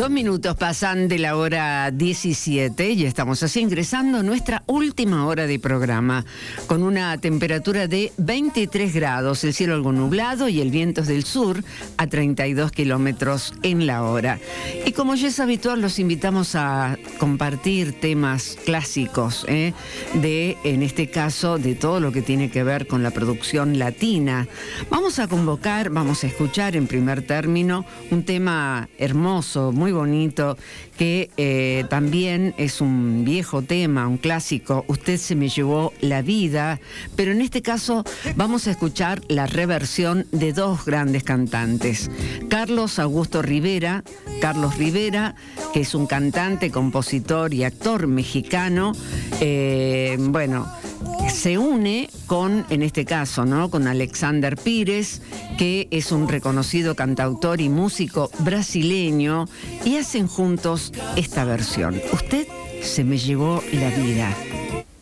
2 minutos pasan de la hora 17 y estamos así ingresando a nuestra última hora de programa con una temperatura de 23 grados, el cielo algo nublado y el viento es del sur a 32 kilómetros en la hora. Y como ya es habitual, los invitamos a compartir temas clásicos, en este caso, de todo lo que tiene que ver con la producción latina. Vamos a convocar, vamos a escuchar en primer término un tema hermoso, muy bonito, que también es un viejo tema, un clásico, Usted se me llevó la vida, pero en este caso vamos a escuchar la reversión de dos grandes cantantes. Carlos Rivera, que es un cantante, compositor y actor mexicano, se une con, en este caso, ¿no?, con Alexander Pires, que es un reconocido cantautor y músico brasileño, y hacen juntos esta versión. Usted se me llevó la vida.